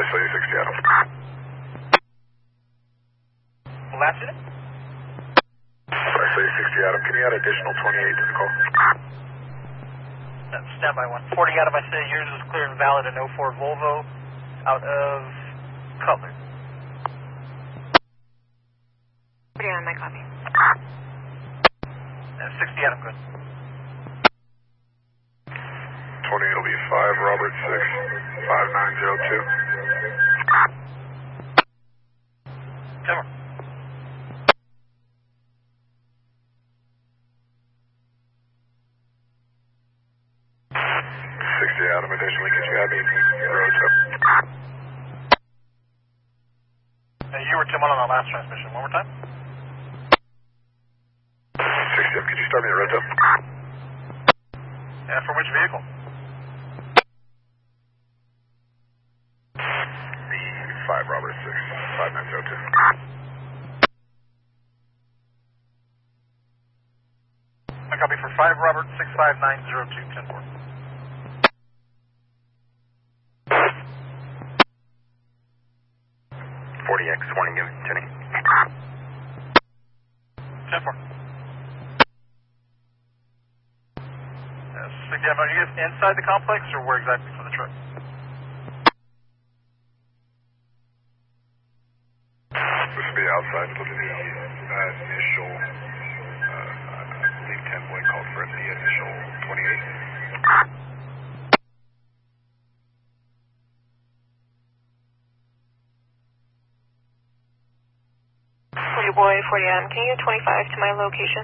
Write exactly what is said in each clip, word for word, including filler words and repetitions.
S A sixty Adam. Last unit? S A sixty Adam, can you add additional twenty-eight to the call? Uh, standby one. forty Adam, I say yours is clear and valid in oh four Volvo out of Cutler. forty on my copy. Uh, sixty Adam, good. twenty-eight will be five Robert six five nine zero two. ten more. sixty Adam, additionally, could you add me road tip? Uh, you were Tim on that last transmission. One more time. sixty Adam, could you start me at road tip? Yeah, for which vehicle? The five Robert six five nine zero two. I copy for five Robert six five nine zero two ten four. forty X, warning you, Jenny. ten four. Uh, sixty Adam, are you guys inside the complex or where exactly for the trip? This would be outside of the uh, initial, uh, I believe ten point called for it, the initial twenty-eight. forty boy, forty Adam, can you get twenty-five to my location?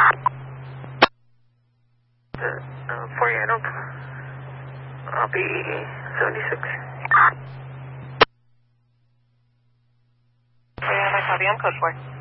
Uh, uh, forty Adam, I'll be seventy-six. forty Adam, my copy, I'm code four.